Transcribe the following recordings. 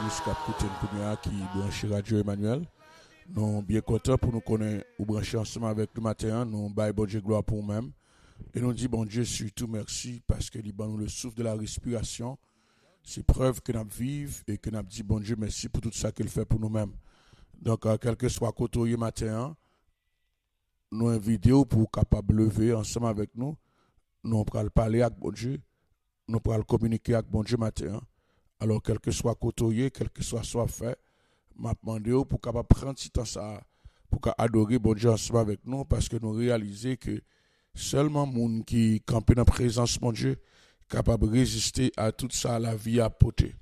auditrices qui écoutent qui branchent Radio Emmanuel. Nous sommes bien contents pour nous connaître ou brancher ensemble avec le matin. Nous baillons bon Dieu gloire pour nous-mêmes. Et nous disons bon Dieu surtout merci parce que nous le souffle de la respiration. C'est preuve que nous vivons et que nous dit bon Dieu merci pour tout ça qu'il fait pour nous-mêmes. Donc, quel que soit côté matin, nous avons une vidéo pour capable lever ensemble avec nous. Nous allons parler avec bon Dieu. Nous allons communiquer avec bon Dieu matin. Alors, quel que soit côté, quel que soit fait, m'a demandé pour capable prendre ce temps ça pour adorer bon Dieu ensemble avec nous parce que nous réalisons que seulement les gens qui campent dans la présence de mon Dieu capable de résister à tout ça la vie à porter.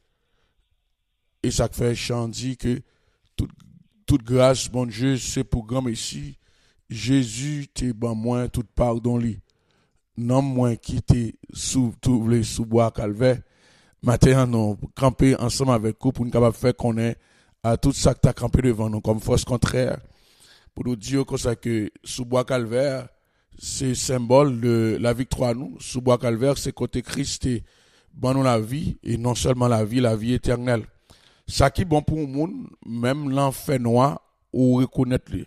Et ça fait chant dit que toute grâce mon Dieu c'est pour grand Messie Jésus t'es ban moi toute pardon lui. Non moins qui t'es sous bois calvaire. Maintenant nous camper ensemble avec vous pour nous capable faire qu'on est à tout ça que tu as campé devant nous comme force contraire pour nous dire comme ça que sous bois calvaire c'est symbole de la victoire nous sous bois calvaire c'est côté Christ et bon nous la vie et non seulement la vie éternelle ça qui est bon pour le monde même l'enfer noir ou reconnaître lui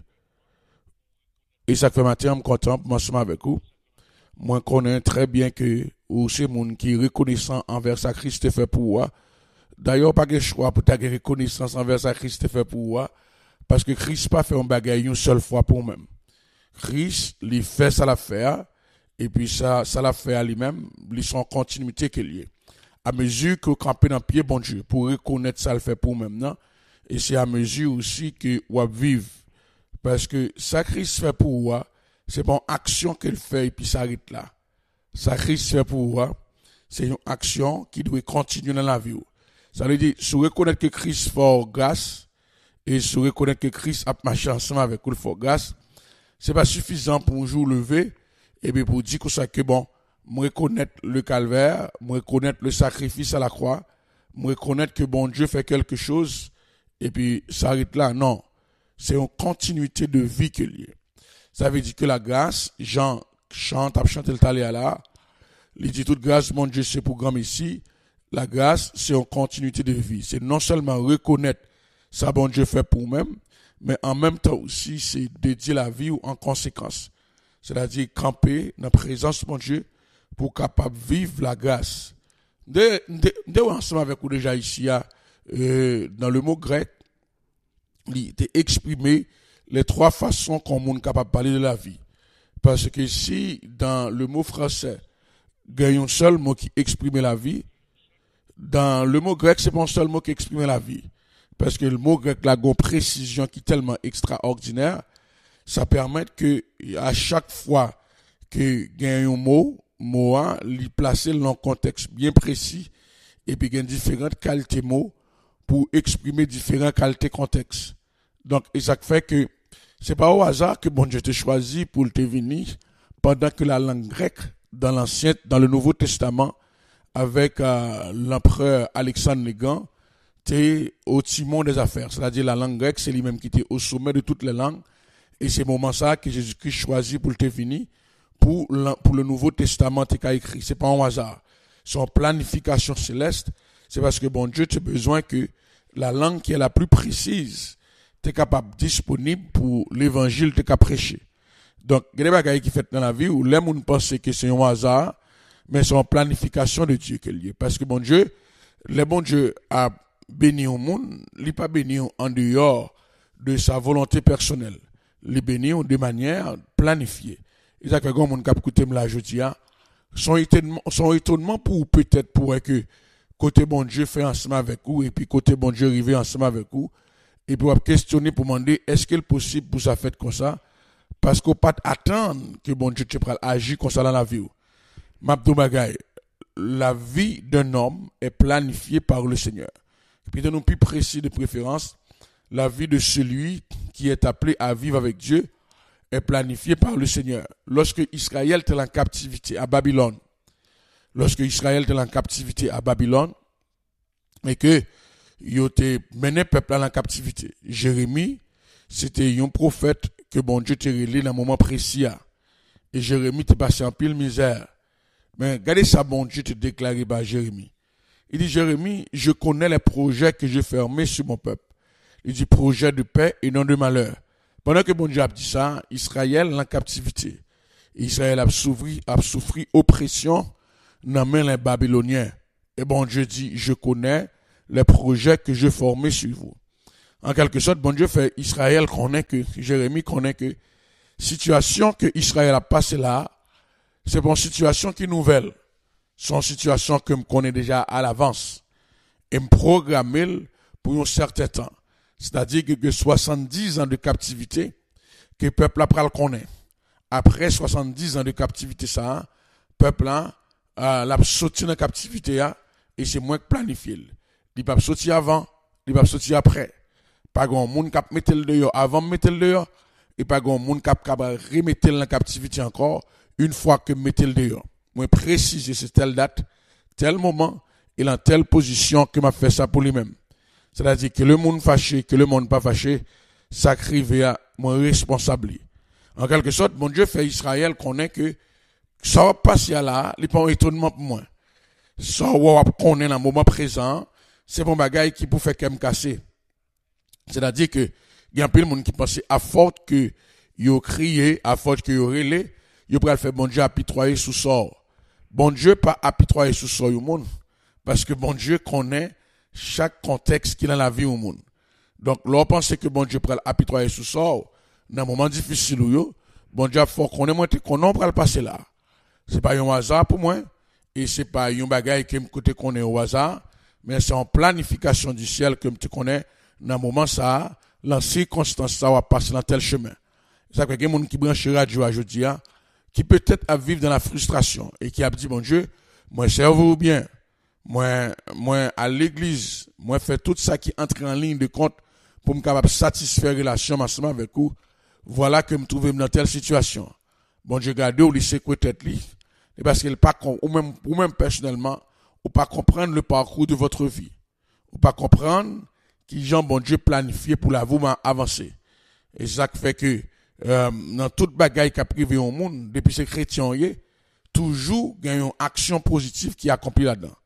et ça fait matin je suis content pour m'assumer avec vous moi connais très bien que ou c'est monde qui reconnaissant envers ça Christ fait pour moi. D'ailleurs, pas de choix pour ta reconnaissance envers ça Christ fait pour moi. Parce que Christ pas fait un bagage une seule fois pour lui-même. Christ, il fait ça l'affaire. Et puis ça l'affaire lui-même, il sont en continuité qu'il est. À mesure que vous campez dans le pied, bon Dieu, pour reconnaître ça le fait pour lui-même, non? Et c'est à mesure aussi que vous vivez. Parce que ça Christ fait pour moi, c'est pas une action qu'il fait et puis ça arrête là. Ça Christ fait pour moi, c'est une action qui doit continuer dans la vie. Ça veut dire, si vous reconnaissez que Christ fait grâce, et si vous reconnaissez que Christ a marché ensemble avec vous fait grâce, c'est pas suffisant pour un jour lever, et bien pour dire que ça que bon, me reconnaître le calvaire, me reconnaître le sacrifice à la croix, me reconnaître que bon Dieu fait quelque chose, et puis ça arrête là. Non. C'est une continuité de vie qu'il y a. Ça veut dire que la grâce, Jean chante, a chanté le taléa là, il dit toute grâce, mon Dieu, c'est pour grand Messie. La grâce, c'est une continuité de vie. C'est non seulement reconnaître ça, bon Dieu fait pour nous-mêmes, mais en même temps aussi, c'est dédier la vie en conséquence. C'est-à-dire camper dans la présence de mon Dieu pour capable vivre la grâce. De ensemble avec vous déjà ici, dans le mot grec, il était exprimé les trois façons qu'on est capable de parler de la vie. Parce que si, dans le mot français, il y a un seul mot qui exprime la vie, dans le mot grec, c'est pas un seul mot qui exprime la vie. Parce que le mot grec, là, a une précision qui est tellement extraordinaire, ça permet que, à chaque fois que il y a un mot, il placer dans un contexte bien précis, et puis il y a différentes qualités mots pour exprimer différentes qualités contexte. Donc, et ça fait que, c'est pas au hasard que bon Dieu t'a choisi pour te venir pendant que la langue grecque, dans le Nouveau Testament, avec l'empereur Alexandre le Grand, t'es au timon des affaires. C'est-à-dire la langue grecque, c'est lui-même qui était au sommet de toutes les langues. Et c'est moment ça que Jésus-Christ choisit pour te venir pour le Nouveau Testament t'es écrit. C'est pas un hasard. C'est une planification céleste. C'est parce que bon Dieu, tu as besoin que la langue qui est la plus précise, t'es capable, disponible pour l'évangile t'es capable prêcher. Donc, il y a des bagailles qui fait dans la vie où les gens pensent que c'est un hasard, mais c'est une planification de Dieu qu'il y a. Parce que bon Dieu, le bon Dieu a béni au monde, il n'est pas béni en dehors de sa volonté personnelle. Il est béni de manière planifiée. Et ça, quand on a écouté la jeudi, son étonnement pour peut-être pour que côté bon Dieu fait ensemble avec vous, et puis côté bon Dieu arrive ensemble avec vous, et puis on va questionner pour demander, est-ce qu'il est possible pour ça faire comme ça? Parce qu'on ne peut pas attendre que bon Dieu te prenne agir comme ça dans la vie. Mabdou Bagay, la vie d'un homme est planifiée par le Seigneur. Et puis, de nous plus précis de préférence, la vie de celui qui est appelé à vivre avec Dieu est planifiée par le Seigneur. Lorsque Israël était en captivité à Babylone, et que il était mené peuple en captivité, Jérémie, c'était un prophète que bon Dieu t'a relé dans un moment précis. Et Jérémie t'est passé en pile misère. Mais regardez ça, bon Dieu te déclaré par Jérémie. Il dit, Jérémie, je connais les projets que j'ai fermés sur mon peuple. Il dit, projet de paix et non de malheur. Pendant que bon Dieu a dit ça, Israël en captivité. Israël a souffri oppression dans main les Babyloniens. Et bon Dieu dit, je connais les projets que j'ai formés sur vous. En quelque sorte, bon Dieu fait Israël connaît que, Jérémie connaît que, situation que Israël a passée là, c'est une situation qui est nouvelle. C'est une situation que je connais déjà à l'avance. Et me programmer pour un certain temps. C'est-à-dire que 70 ans de captivité, que le peuple après le connaît. Après 70 ans de captivité, ça, le peuple là, l'a sorti dans la captivité, et c'est moins que planifié. Il va sortir avant, il va sortir après. Pas grand monde qui mettre le dehors avant de mettre le dehors, et pas grand monde qui remettre dans la captivité encore, une fois que mettre le dehors. Moi, préciser, c'est telle date, tel moment, et dans telle position que m'a fait ça pour lui-même. C'est-à-dire que le monde fâché, que le monde pas fâché, ça crive à mon responsable. En quelque sorte, mon Dieu fait Israël connaît que ça va passer là, il pas un étonnement pour moi. Ça va connaît dans le moment présent, c'est mon bagage qui peut faire qu'elle me casser. C'est-à-dire que il y a un peu de monde qui pense à forte que yo crié, à forte que yo relé, yo pral faire bon Dieu apitoyer sous sort. Bon Dieu pas apitoyer sous sort au monde parce que bon Dieu connaît chaque contexte qu'il a dans la vie au monde. Donc, l'on pense que bon Dieu pral apitoyer sous sort dans un moment difficile où yo, bon Dieu faut qu'on ait qu'on pral passer là. C'est pas un hasard pour moi et c'est pas un bagage que me côté qu'on est au hasard, mais c'est en planification du ciel que tu connais dans un moment ça, la circonstance ça va passer dans tel chemin. C'est ça que quelqu'un qui branche radio aujourd'hui qui peut-être à vivre dans la frustration et qui a dit bon Dieu, moi serve-vous bien. Moi à l'église, moi faire tout ça qui entre en ligne de compte pour me capable satisfaire relation ensemble avec vous. Voilà que me trouve dans telle situation. Bon Dieu garde ou laisser quoi tête li et parce qu'il pas ou même personnellement ou pas comprendre le parcours de votre vie. Ou pas comprendre qui Jean bon Dieu planifié pour la vous avancer. Et ça fait que dans toute bagaille qui a privé au monde depuis ces chrétiens toujours gagne une action positive qui accomplit là-dedans.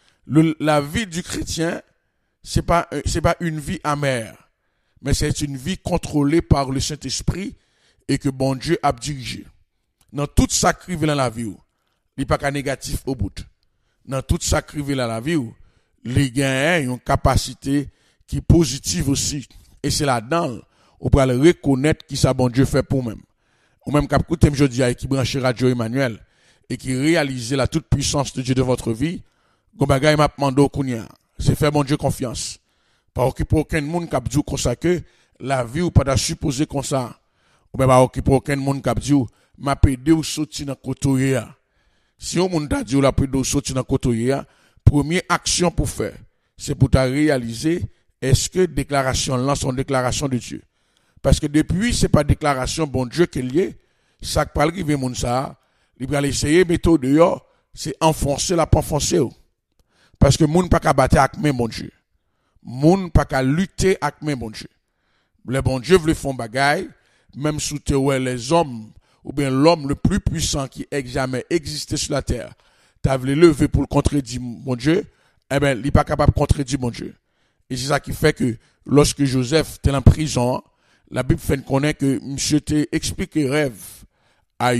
La vie du chrétien c'est pas une vie amère, mais c'est une vie contrôlée par le Saint-Esprit et que bon Dieu a dirigé. Dans toute sacrifice dans la vie, il n'y a pas qu'un négatif au bout. Dans toute sacrifice dans la vie, les gains ont une capacité qui est positive aussi. Et c'est là-dedans, on peut le reconnaître qui ça bon Dieu fait pour nous-mêmes. Ou même quand vous écoutez jeudi qui branche Radio Emmanuel et qui réalise la toute puissance de Dieu de votre vie, comme bagay m'a demandé au kounya, c'est faire mon Dieu confiance. Pas occuper aucun monde qui a dit comme ça que la vie ou pas da supposer comme ça. Ou bien pas occuper aucun monde qui a dit m'a pédé ou sorti dans côté. Si on monde t'a dit ou la pédé ou sorti dans côté, première action pour faire, c'est pour ta réaliser est-ce que déclaration là sont déclaration de Dieu. Parce que depuis c'est pas déclaration bon Dieu qu'il y est, ça pas arriver moun ça, il va essayer méthode dehors, c'est enfoncer la pas enfoncer. Parce que moun pas ka battre avec main bon Dieu. Moun pas ka lutter avec main bon Dieu. Les bon Dieu veulent font bagaille même sous ouais les hommes ou bien l'homme le plus puissant qui ait jamais existé sur la terre. T'as voulu lever pour le contredire mon Dieu, eh ben il pas capable de contredire mon Dieu. Et c'est ça qui fait que lorsque Joseph était en prison, la Bible fait connaître que monsieur t'a expliqué rêve à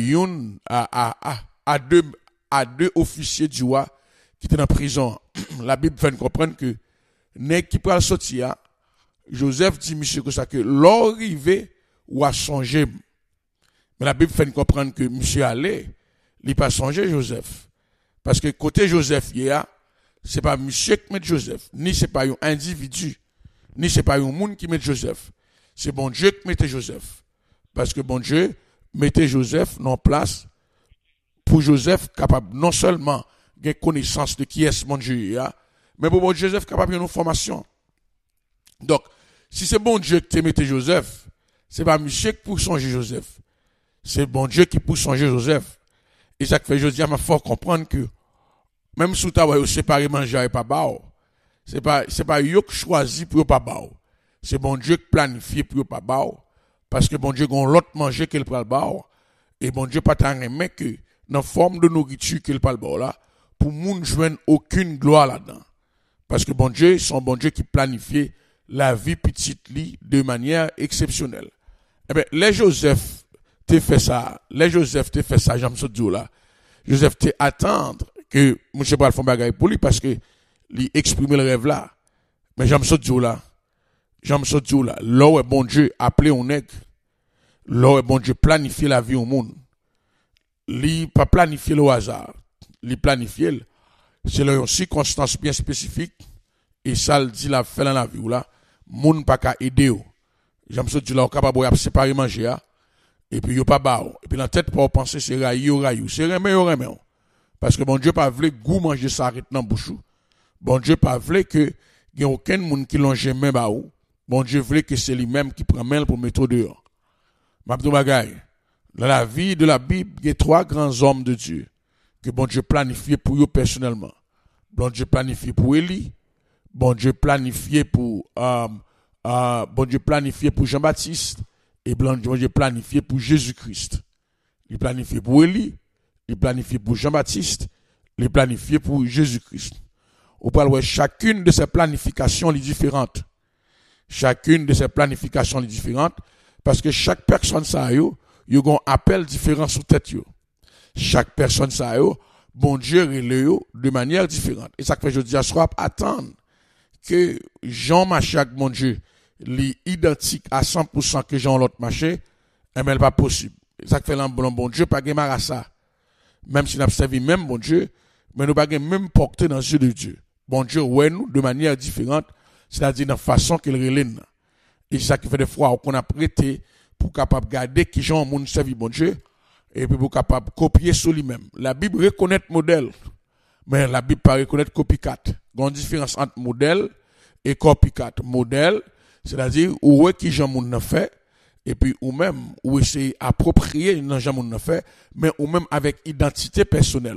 deux officiers du roi qui étaient en prison. La Bible fait comprendre que nèg qui pral sortir, Joseph dit monsieur que ça que l'arrivée ou a songé. Mais la Bible fait comprendre que monsieur allait, il pas songé Joseph. Parce que côté Joseph c'est pas monsieur qui met Joseph, ni c'est pas un individu, ni c'est pas un monde qui met Joseph. C'est bon Dieu qui mettait Joseph. Parce que bon Dieu mettait Joseph en place pour Joseph capable non seulement de connaissance de qui est mon Dieu, mais pour bon Joseph capable de une formation. Donc, si c'est bon Dieu qui te mettait Joseph, c'est pas monsieur qui pour changer Joseph. C'est bon Dieu qui pour changer Joseph. Et ça fait Joseph m'a fort comprendre que même si tu as séparé manger et pas bao, c'est pas yo qui choisi pour pas bao. C'est bon Dieu qui planifie pour pas bao parce que bon Dieu gon l'autre manger qu'il pral bao et bon Dieu pas tant que dans forme de nourriture qu'il pral bao là pour moun joindre aucune gloire là-dedans. Parce que bon Dieu, son bon Dieu qui planifiait la vie petite li de manière exceptionnelle. Eh bien, les Joseph te fait ça, j'aime ça dire là. Joseph te attendre que monsieur Bral font bagaille pour lui parce que lui exprimer le rêve là. Mais j'aime ça dire là. Là où est bon Dieu appelé un nègre, là où est bon Dieu planifier la vie au monde. Lui pas planifier le hasard, lui planifier c'est une circonstance bien spécifique et ça le dit la fait dans la vie ou là, monde pas qu'à aider ou. J'aime ça dire là, on capable de séparer manger et puis yo pas ba et puis dans tête pour penser c'est rayou, c'est remé. Parce que bon Dieu pas voulu goût manger ça arrête dans bouche. Bon Dieu pas voulu que y a aucun monde qui longe main ba ou. Bon Dieu voulait que c'est lui-même qui prend main pour mettre dehors. Mabdou bagay. Dans la vie de la Bible, il y a 3 grands hommes de Dieu que bon Dieu planifié pour eux personnellement. Bon Dieu planifié pour Élie, bon Dieu planifié pour Jean-Baptiste et bon Dieu planifié pour Jésus-Christ. Il planifié pour Élie, il planifié pour Jean-Baptiste, il planifié pour Jésus-Christ. Au parle chacune de ces planifications est différente. Chacune de ces planifications est différente parce que chaque personne ça yo un appel différent sous tête yo. Chaque personne ça yo bon Dieu relève de manière différente. Et ça fait je dis à soi attendre que Jean Machac mon Dieu li identique à 100% que Jean l'autre marché, mais pas possible. Et ça fait bon Dieu pas gain à ça. Même si n'a servi même bon Dieu, mais nous pas même porter dans les yeux de Dieu. Bon Dieu ouais nous de manière différente, c'est-à-dire dans façon qu'il relève. Et c'est ça qui fait des fois qu'on a prêté pour capable garder qui Jean monde servi bon Dieu et puis pour capable copier sur lui-même. La Bible reconnaît modèle, mais la Bible pas reconnaît copycat. Il y a une différence entre modèle et copycat. Modèle, c'est-à-dire où est qui Jean monde fait et puis ou même où c'est approprié dans Jean monde fait, mais ou même avec identité personnelle.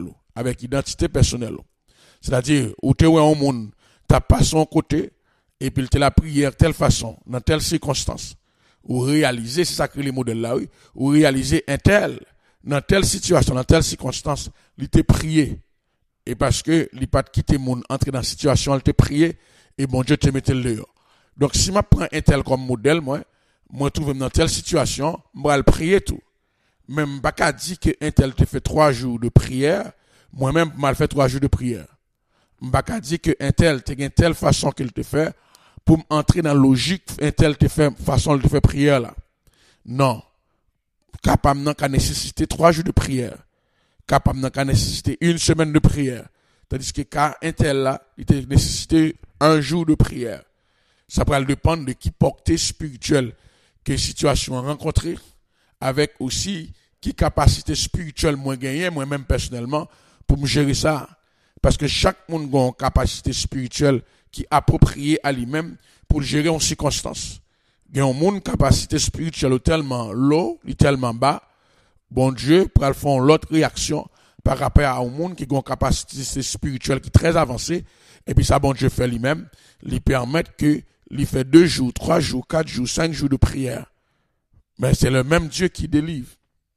C'est-à-dire où tu es un monde t'as pas son côté et puis tu la prière telle façon dans telle circonstance. Ou réaliser, c'est ça que les modèles là, oui, ou réaliser un tel, dans telle situation, dans telle circonstance, il te prié. Et parce que il pas quitter mon entrer dans la situation, il te prié, et bon Dieu te mette le dehors. Donc, si je prends un tel comme modèle, moi trouve dans telle situation, je vais le prier tout. Même pas qu'à dire que un tel te fait 3 jours de prière, moi-même, je fait 3 jours de prière. Je pas qu'à dire que un tel te gagne telle façon qu'il te fait, pour entrer dans la logique, un tel te fait façon de faire prière là. Non. Capable n'a qu'à nécessiter 3 jours de prière. Capable n'a qu'à nécessiter 1 semaine de prière. Tandis que quand un tel là, il te nécessité 1 jour de prière. Ça va dépendre de qui portée spirituelle que situation rencontrée, avec aussi qui capacité spirituelle moi gagné, moi-même personnellement, pour me gérer ça. Parce que chaque monde a une capacité spirituelle qui est appropriée à lui-même pour gérer une circonstance. Il y a un monde capacité spirituelle tellement low, tellement bas, bon Dieu pour faire l'autre réaction par rapport à un monde qui a une capacité spirituelle qui est très avancée, et puis ça bon Dieu fait lui-même, lui permettre que lui fait 2 jours, 3 jours, 4 jours, 5 jours de prière. Mais c'est le même Dieu qui délivre.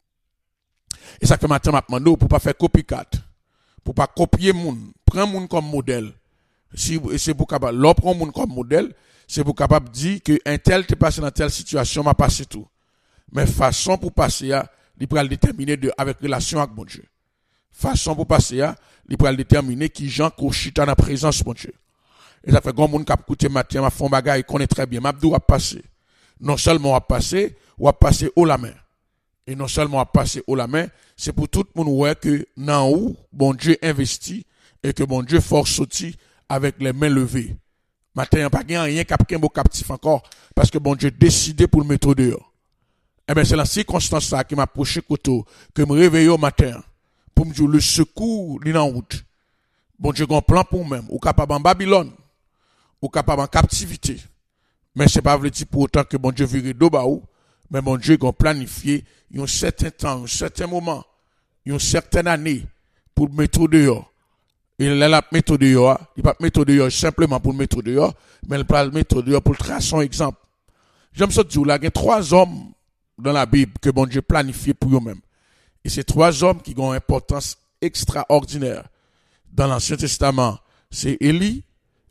Et ça fait maintenant pour pas faire copycat, pour pas copier monde, prends monde comme modèle. Si c'est pour capable l'autre prend monde comme modèle, c'est pour capable dire que un tel t'est passé dans telle situation, m'a passé tout. Mais façon pour passer à, il pourra le déterminer avec relation avec mon Dieu. Façon pour passer à, il pourra le déterminer qui Jean Kochita dans la présence mon Dieu. Et ça fait grand monde qui a écouté matin, m'a fond bagaille, connaît très bien, m'a dou a passer. Non seulement a passer, ou a passer haut la main. Et non seulement a passer haut la main, c'est pour tout le monde ouais que nan où bon Dieu investit et que bon Dieu force sorti avec les mains levées. Matin, pas rien captif encore parce que bon Dieu décidé pour le mettre dehors. Eh bien, c'est la circonstance ça qui m'a approché koto que me réveiller au matin pour me dire le secours li en route. Bon Dieu a un plan pour même, ou capable en Babylone, ou capable en captivité. Mais c'est pas vrai pour autant que bon Dieu vire d'obaou, mais bon Dieu a planifié un certain temps, un certain moment, une certaine année pour le mettre dehors. Et là, la mettre dehors, il va mettre dehors simplement pour le mettre dehors, mais il va le mettre dehors pour le tracer un exemple. J'aime ça dire, là, il y a 3 hommes dans la Bible que bon Dieu planifié pour eux-mêmes. Et ces 3 hommes qui ont une importance extraordinaire. Dans l'Ancien Testament, c'est Élie,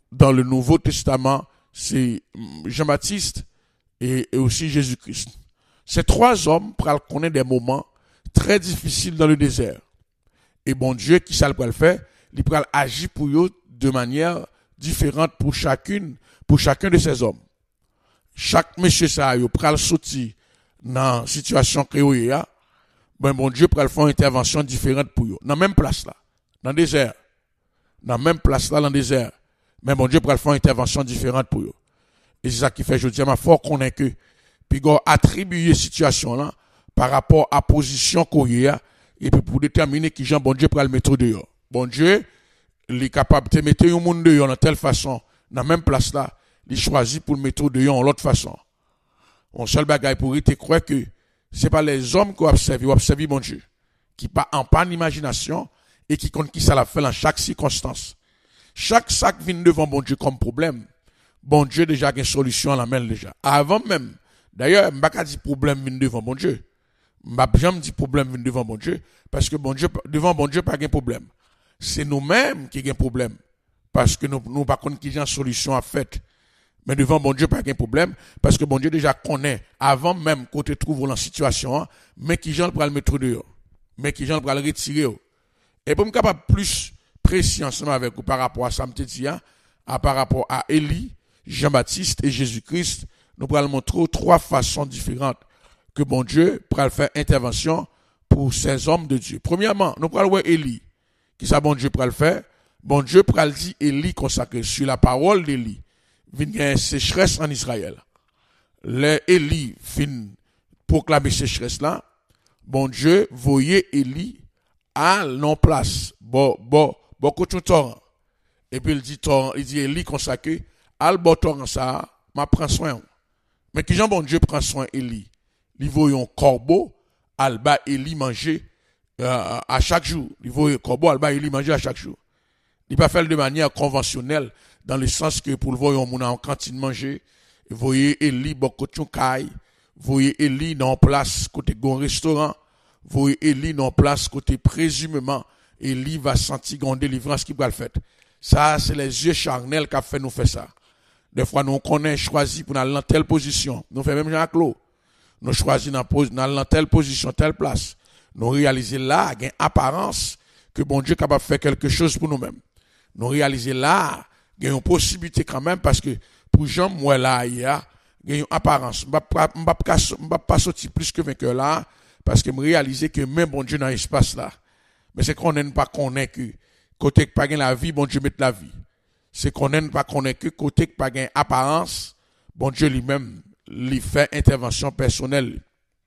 dans le Nouveau Testament, c'est Jean-Baptiste et aussi Jésus-Christ. Ces trois hommes pral connaître des moments très difficiles dans le désert. Et bon Dieu, qui ça le pral faire, il pral agir pour eux de manière différente pour chacun de ces hommes. Chaque monsieur ça yo pral sorti dans situation que yo ya, ben bon Dieu pral faire une intervention différente pour eux. Dans même place là, dans le désert. Dans même place là dans le désert. Mais bon Dieu pral faire une intervention différente pour eux. Et c'est ça qui fait je dis ma fort connaît que puis go attribuer situation là par rapport à position qu'on y a et puis pour déterminer qui Jean bon Dieu pral mettre dehors. Bon Dieu, il est capable de mettre un monde dehors de telle façon, dans la même place là, il choisit pour le mettre dehors en l'autre façon. On seul bagaille pour te croire que c'est pas les hommes qui observent bon Dieu, qui pas en panne d'imagination et qui compte qui ça l'a fait dans chaque circonstance. Chaque sac vient devant bon Dieu comme problème. Bon Dieu déjà a une solution à la main déjà. Avant même, d'ailleurs, m'pas pas dit problème vient devant bon Dieu. M'pas jamais dit problème vient devant bon Dieu parce que bon Dieu devant bon Dieu pas de problème. C'est nous-mêmes qui avons un problème. Parce que nous pas connaître qui a une solution à faire. Mais devant bon Dieu, pas de problème. Parce que bon Dieu déjà connaît, avant même qu'on te trouve dans la situation, mais qui j'en le mettre dehors. Mais qui j'en le retirer. Et pour me capable plus précis ensemble avec vous par rapport à ça, par rapport à Élie, Jean-Baptiste et Jésus-Christ, nous allons montrer trois façons différentes que bon Dieu pourra faire intervention pour ces hommes de Dieu. Premièrement, nous allons voir Élie. Qui ça bon Dieu pourra le faire? Bon Dieu pourra le dire Élie consacré sur la parole d'Élie. Il y a une sécheresse en Israël. Les Élie fin proclamer sécheresse là. Bon Dieu voyait Élie à non place. Côté torrent. Et puis il dit Élie consacré al bon torrent ça, m'a prend soin. Mais qui Jean bon Dieu prend soin Élie. Il voyait un corbeau al ba Élie manger à chaque jour. Il voyait un corbeau al ba Élie manger à chaque jour. Il pas fait de manière conventionnelle dans le sens que pour le voir on en cantine manger, vous voyez Élie beaucoup de caille, vous voyez Élie dans place côté gon restaurant, vous voyez Élie dans place côté présumément Élie va sentir gon délivrance qui va le faire. Ça c'est les yeux charnels qui a fait nous faire ça. Des fois nous connaît choisi pour aller dans telle position, nous fait même Jean-Claude. Nous choisi dans telle position, telle place. Nous réaliser là une apparence que bon Dieu est capable de faire quelque chose pour nous-mêmes. Nous réaliser là il y a une possibilité quand même parce que pour Jean moi là il y a une apparence m'pa pas sortir plus que vainqueur là parce que me réaliser que même bon Dieu dans l'espace là mais c'est qu'on n'aime pas connaître que côté que pas gain la vie bon Dieu met la vie c'est qu'on n'aime pas connaître que côté que pas gain apparence bon Dieu lui-même lui fait intervention personnelle.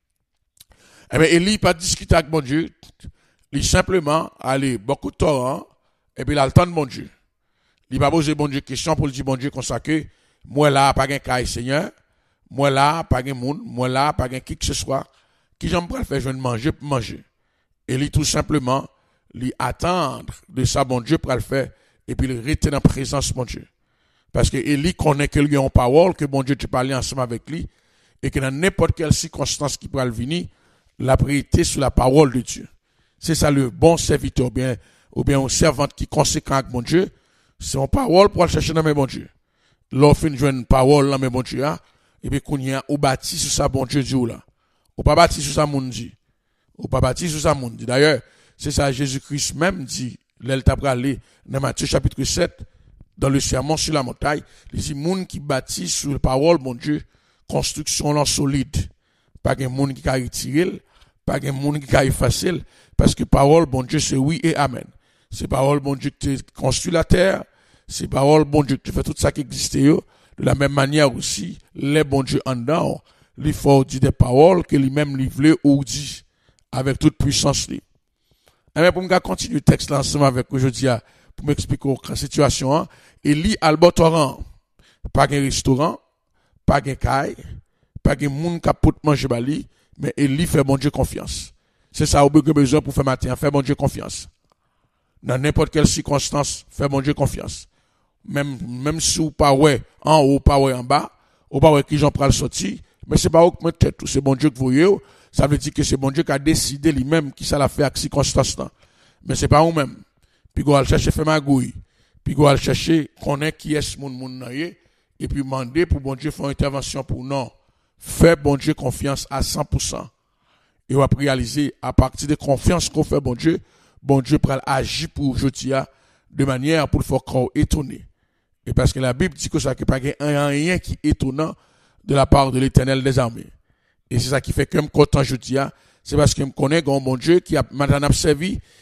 Eh bien Élie pas discuter avec bon Dieu il simplement aller beaucoup de temps et puis il a le temps de bon Dieu. Il va poser bon Dieu question pour lui dire bon Dieu consacré, moi là pas gain caille Seigneur, moi là pas gain monde, moi là pas gain qui que ce soit, qui j'aime pas faire je viens manger pour manger. Et lui tout simplement lui attendre de ça bon Dieu pour le faire et puis le rester dans présence bon Dieu. Parce que Élie connaît que lui en parole que bon Dieu te parler ensemble avec lui et que dans n'importe quelle circonstance qui pourra le venir, la priorité sur la parole de Dieu. C'est ça le bon serviteur ou bien un servant qui est conséquent avec bon Dieu. C'est une parole pour aller chercher dans mes bon Dieu. L'offre une jeune parole dans mes bon Dieu, et puis qu'on y a, ou bâti sur ça bon Dieu dit là. Ou pas bâti sur ça moun dit. Ou pas bâti sur ça moun dit. D'ailleurs, c'est ça Jésus-Christ même dit, l'el t'a parlé dans Matthieu chapitre 7, dans le sermon sur la montagne, il dit, moun qui bâti sur la parole bon Dieu, construction là solide. Pas qu'un moun qui a retiré, pas qu'un moun qui a effacé, parce que parole bon Dieu c'est oui et amen. C'est parole bon Dieu qui construit la terre. C'est parole bon Dieu qui fait tout ça qui existe. De la même manière aussi, les bon Dieu en dedans, il faut dire des paroles que lui-même livré ou dit avec toute puissance. Et pour me continuer le texte là ensemble avec aujourd'hui, pour m'expliquer la situation, Élie Albotoran, pas un restaurant, pas un caille, pas un monde qui peut manger bali, mais Élie fait bon Dieu confiance. C'est ça, vous avez besoin pour faire matin, faire bon Dieu confiance. Dans n'importe quelle circonstance, fais bon Dieu confiance. Même si vous pas ouais en haut, pas ouais en bas, ou pas ouais qui j'en prend le sorti, mais c'est pas vous qui mettez tête, c'est bon Dieu que vous voyez, ça veut dire que c'est bon Dieu qui a décidé lui-même qui ça l'a fait avec circonstance là. Mais c'est pas vous-même. Puis vous allez chercher faire magouille, puis on va chercher, connaître qui est ce monde, et puis demander pour bon Dieu faire une intervention pour nous. Faire bon Dieu confiance à 100%. Et on va réaliser, à partir de confiance qu'on fait bon Dieu peut agir pour aujourd'hui de manière pour le faire qu'on étonné. Et parce que la Bible dit que ça n'est pas rien qui est étonnant de la part de l'Éternel des armées. Et c'est ça qui fait que je suis content aujourd'hui, c'est parce que je connais mon Dieu qui a maintenant servi